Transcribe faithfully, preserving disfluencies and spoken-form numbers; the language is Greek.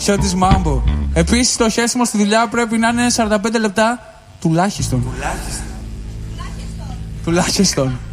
Μητσότης Μάμπο. Επίσης το χέσιμο στη δουλειά πρέπει να είναι σαράντα πέντε λεπτά τουλάχιστον. Τουλάχιστον. Τουλάχιστον.